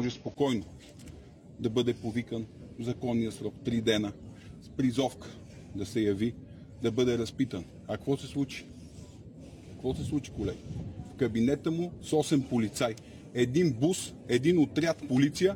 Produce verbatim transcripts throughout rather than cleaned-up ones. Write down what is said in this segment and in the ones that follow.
може спокойно да бъде повикан в законния срок, три дена, с призовка да се яви, да бъде разпитан. А какво се случи? Какво се случи, колеги? В кабинета му с осем полицаи, един бус, един отряд полиция,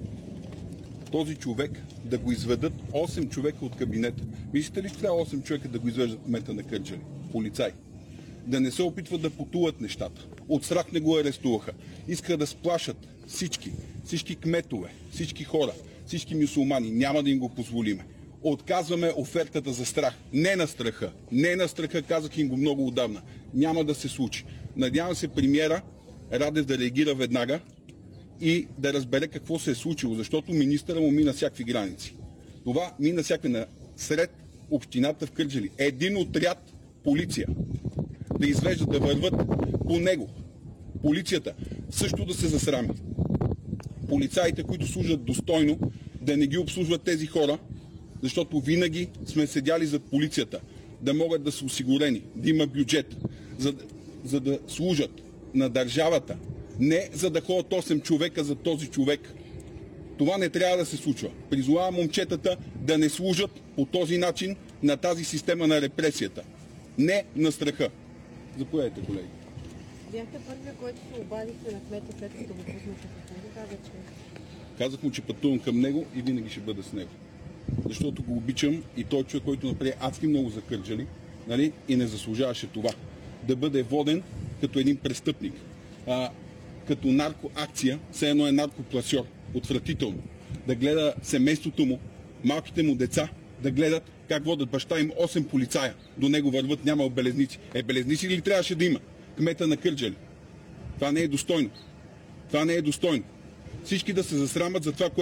този човек да го изведат осем човека от кабинета. Мислите ли, че трябва осем човека да го извеждат кмета на Кърджали? Полицаи. Да не се опитват да потулат нещата. От страх не го арестуваха. Искаха да сплашат всички, всички кметове, всички хора, всички мюсюлмани. Няма да им го позволиме. Отказваме офертата за страх. Не на страха. Не на страха, казах им го много отдавна. Няма да се случи. Надявам се премиера Радев да реагира веднага и да разбере какво се е случило, защото министъра му мина всякакви граници. Това мина всякакви сред общината в Кърджали. Един отряд полиция да извеждат, да върват по него. Полицията също да се засрами. Полицаите, които служат достойно, да не ги обслужват тези хора, защото винаги сме седяли зад полицията, да могат да са осигурени, да има бюджет, за, за да служат на държавата, не за да ходят осем човека за този човек. Това не трябва да се случва. Призовавам момчетата да не служат по този начин на тази система на репресията. Не на страха. Заповядайте, колеги. Бяхте първият, който се обадихте на кмета, след като го пуснахте в него. Каза, че... Казах му, че пътувам към него и винаги ще бъда с него. Защото го обичам и той човек, който направи адски много за Кърджали, нали, и не заслужаваше това. Да бъде воден като един престъпник. А, като наркоакция, все едно е наркопласьор. Отвратително. Да гледа семейството му, малките му деца, да гледат как водят баща им осем полицая. До него върват, няма белезници. Е, белезници ли трябваше да има? Кмета на Кърджали. Това не е достойно. Това не е достойно. Всички да се засрамат за това, което